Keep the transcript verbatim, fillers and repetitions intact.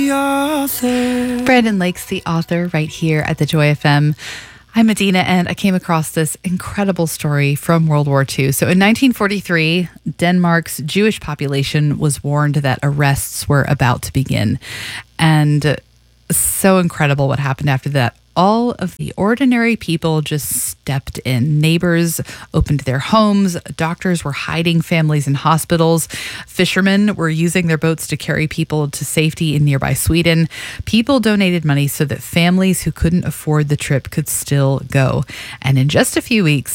Brandon Lake's the author right here at the Joy F M. I'm Medina, and I came across this incredible story from World War Two. So in nineteen forty-three, Denmark's Jewish population was warned that arrests were about to begin. And so incredible what happened after that. All of the ordinary people just stepped in. Neighbors opened their homes. Doctors were hiding families in hospitals. Fishermen were using their boats to carry people to safety in nearby Sweden. People donated money so that families who couldn't afford the trip could still go. And in just a few weeks,